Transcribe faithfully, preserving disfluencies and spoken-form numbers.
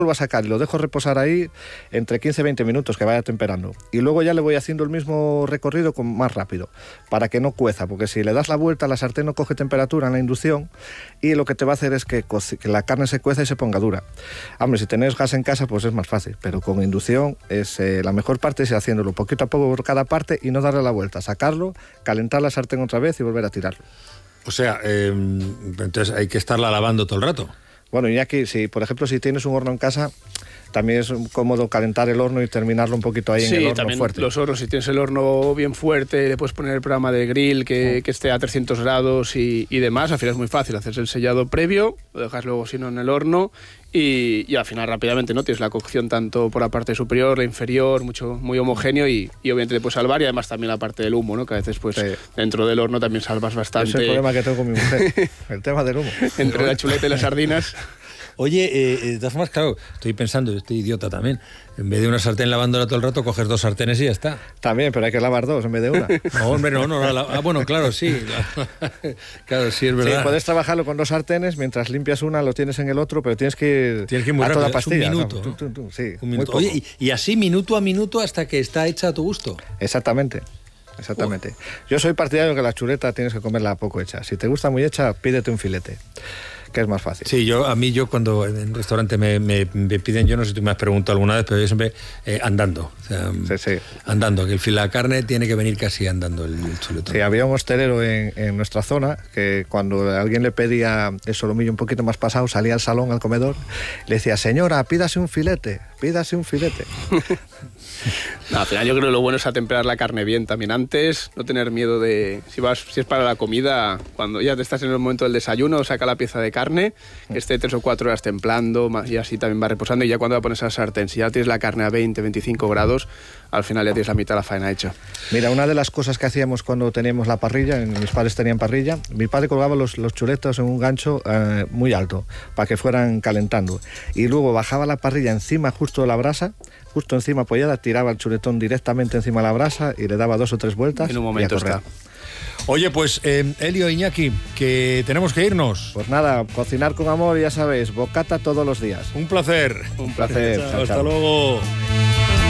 vuelvo a sacar y lo dejo reposar ahí entre quince y veinte minutos que vaya temperando. Y luego ya le voy haciendo el mismo recorrido con más rápido, para que no cueza, porque si le das la vuelta, la sartén no coge temperatura en la inducción y lo que te va a hacer es que, que la carne se cueza y se ponga dura. Hombre, si tenés gas en casa, pues es más fácil, pero con inducción es eh, la mejor parte es haciéndolo poquito a poco por cada parte y no darle la vuelta, sacarlo, calentar la sartén otra vez y volver a tirarlo. O sea, eh, entonces hay que estarla lavando todo el rato. Bueno, y aquí, si, por ejemplo, si tienes un horno en casa, también es cómodo calentar el horno y terminarlo un poquito ahí sí, en el horno también fuerte. Los hornos, si tienes el horno bien fuerte, le puedes poner el programa de grill que, sí. que esté a trescientos grados y, y demás. Al final es muy fácil, haces el sellado previo, lo dejas luego sino en el horno y, y al final rápidamente no tienes la cocción tanto por la parte superior, la inferior, mucho muy homogéneo y, y obviamente le puedes salvar y además también la parte del humo, ¿no? Que a veces pues sí. dentro del horno también salvas bastante. Ese es el problema que tengo con mi mujer, el tema del humo. Entre la chuleta y las sardinas. Oye, eh, de todas formas, claro, estoy pensando, estoy idiota también. En vez de una sartén lavándola todo el rato, coges dos sartenes y ya está. También, pero hay que lavar dos en vez de una. No, hombre, no, no. La, ah, bueno, claro, sí. Claro, sí, es verdad. Sí, puedes trabajarlo con dos sartenes, mientras limpias una, lo tienes en el otro, pero tienes que ir, tienes que ir muy a rápido, toda pastilla. Es un minuto. ¿No? Tú, tú, tú, sí, un minuto. Oye, y, y así minuto a minuto hasta que está hecha a tu gusto. Exactamente. Exactamente. Uh. Yo soy partidario que la chuleta tienes que comerla poco hecha. Si te gusta muy hecha, pídete un filete, que es más fácil. Sí, yo a mí yo cuando en un restaurante me, me, me piden, yo no sé si tú me has preguntado alguna vez, pero yo siempre eh, andando, o sea, sí, sí. andando, que el fila de carne tiene que venir casi andando el, el chuletón. Sí, había un hostelero en, en nuestra zona que cuando alguien le pedía el solomillo un poquito más pasado, salía al salón, al comedor, le decía, señora, pídase un filete, pídase un filete. No, al final yo creo que lo bueno es atemperar la carne bien también antes, no tener miedo de, si vas, si es para la comida, cuando ya te estás en el momento del desayuno, saca la pieza de carne, que esté tres o cuatro horas templando y así también va reposando y ya cuando la pones a la sartén, si ya tienes la carne a veinte, veinticinco grados, al final ya tienes la mitad de la faena hecha. Mira, una de las cosas que hacíamos cuando teníamos la parrilla, mis padres tenían parrilla, mi padre colgaba los, los chuletos en un gancho eh, muy alto para que fueran calentando y luego bajaba la parrilla encima justo de la brasa, justo encima apoyada, tiraba el chuletón directamente encima de la brasa y le daba dos o tres vueltas. En un momento está. Oye, pues, eh, Elio, Iñaki, que tenemos que irnos. Pues nada, cocinar con amor, ya sabéis, bocata todos los días. Un placer. Un placer. Chao, hasta luego.